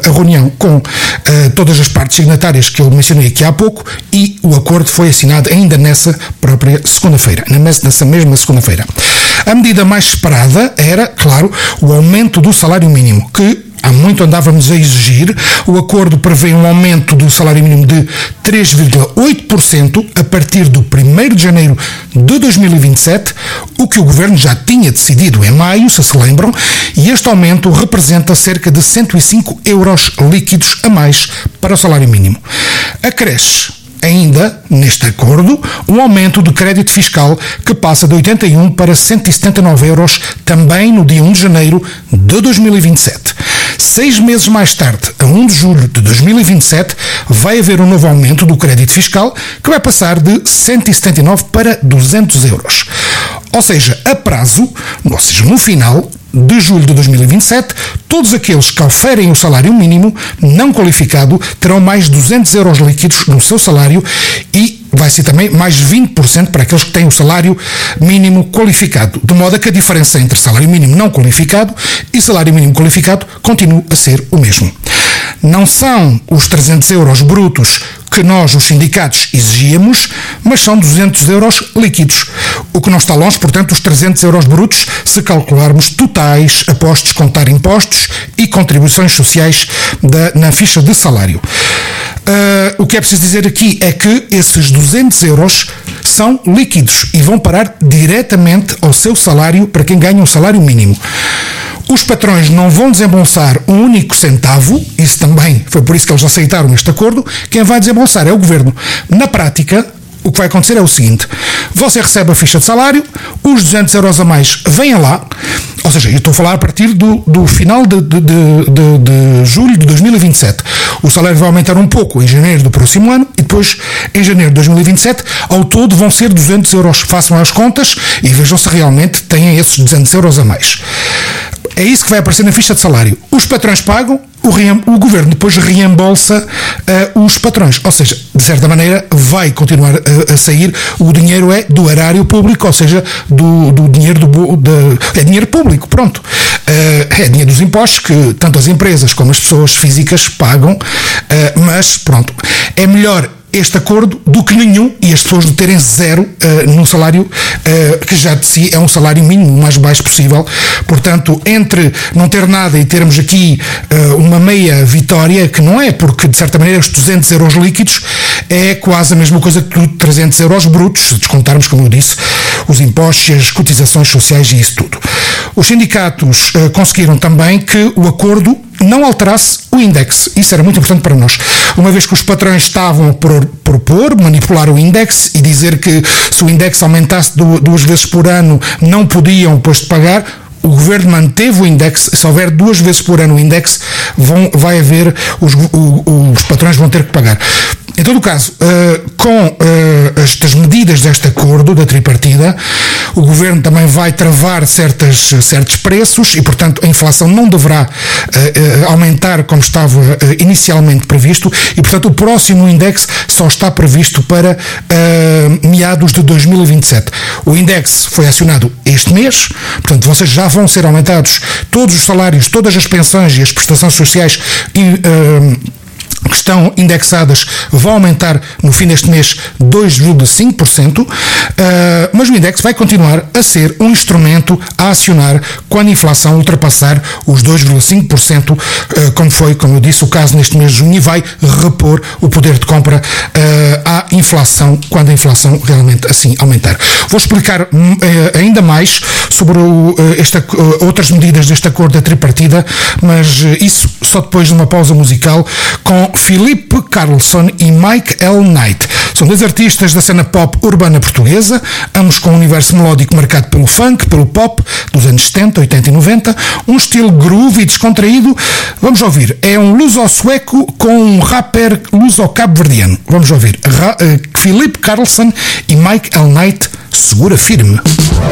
a reunião com todas as partes signatárias que eu mencionei aqui há pouco, e o acordo foi assinado ainda nessa própria segunda-feira, nessa mesma segunda-feira. A medida mais esperada era, claro, o aumento do salário mínimo, que há muito andávamos a exigir. O acordo prevê um aumento do salário mínimo de 3,8% a partir do 1º de janeiro de 2027, o que o Governo já tinha decidido em maio, se lembram, e este aumento representa cerca de 105 euros líquidos a mais para o salário mínimo. Acresce ainda, neste acordo, um aumento do crédito fiscal que passa de 81 para 179 euros também no dia 1 de janeiro de 2027. 6 meses mais tarde, a 1 de julho de 2027, vai haver um novo aumento do crédito fiscal que vai passar de 179 para 200 euros. Ou seja, a prazo, ou seja, no final de julho de 2027, todos aqueles que oferem o salário mínimo não qualificado terão mais 200 euros líquidos no seu salário, e vai ser também mais 20% para aqueles que têm o salário mínimo qualificado, de modo a que a diferença entre salário mínimo não qualificado e salário mínimo qualificado continua a ser o mesmo. Não são os 300 euros brutos que nós, os sindicatos, exigíamos, mas são 200 euros líquidos, o que não está longe, portanto, dos 300 euros brutos, se calcularmos totais após descontar impostos e contribuições sociais na ficha de salário. O que é preciso dizer aqui é que esses 200 euros são líquidos e vão parar diretamente ao seu salário para quem ganha um salário mínimo. Os patrões não vão desembolsar um único centavo, isso também foi por isso que eles aceitaram este acordo. Quem vai desembolsar é o Governo. Na prática, o que vai acontecer é o seguinte: você recebe a ficha de salário, os 200 euros a mais vêm lá, ou seja, eu estou a falar a partir do final de julho de 2027. O salário vai aumentar um pouco em janeiro do próximo ano e depois, em janeiro de 2027, ao todo vão ser 200 euros. Façam as contas e vejam se realmente têm esses 200 euros a mais. É isso que vai aparecer na ficha de salário. Os patrões pagam, o Governo depois reembolsa os patrões. Ou seja, de certa maneira, vai continuar a sair. O dinheiro é do erário público, ou seja, do dinheiro é dinheiro público, pronto. É dinheiro dos impostos que tanto as empresas como as pessoas físicas pagam, mas pronto, é melhor este acordo do que nenhum, e as pessoas terem zero no salário, que já de si é um salário mínimo o mais baixo possível. Portanto, entre não ter nada e termos aqui uma meia vitória, que não é, porque de certa maneira os 200 euros líquidos é quase a mesma coisa que 300 euros brutos, se descontarmos, como eu disse, os impostos, as cotizações sociais e isso tudo. Os sindicatos conseguiram também que o acordo não alterasse o índice. Isso era muito importante para nós, uma vez que os patrões estavam a propor manipular o índice e dizer que se o índice aumentasse 2 vezes por ano não podiam depois de pagar. O Governo manteve o índice. Se houver 2 vezes por ano o índice, vai haver, os patrões vão ter que pagar. Em todo o caso, com estas medidas deste acordo da tripartida, o Governo também vai travar certos preços e, portanto, a inflação não deverá aumentar como estava inicialmente previsto e, portanto, o próximo índice só está previsto para meados de 2027. O índice foi acionado este mês, portanto, vocês já vão ser aumentados todos os salários, todas as pensões e as prestações sociais que estão indexadas vão aumentar no fim deste mês 2,5%, mas o index vai continuar a ser um instrumento a acionar quando a inflação ultrapassar os 2,5%, como foi, como eu disse, o caso neste mês de junho, e vai repor o poder de compra à inflação quando a inflação realmente assim aumentar. Vou explicar ainda mais sobre outras medidas deste acordo da tripartida, mas isso só depois de uma pausa musical com Philippe Carlson e Mike L. Knight. São 2 artistas da cena pop urbana portuguesa, ambos com um universo melódico marcado pelo funk, pelo pop dos anos 70, 80 e 90, um estilo groove e descontraído. Vamos ouvir. É um luso-sueco com um rapper luso-cabo-verdiano. Vamos ouvir. Philippe Carlson e Mike L. Knight, Segura Firme.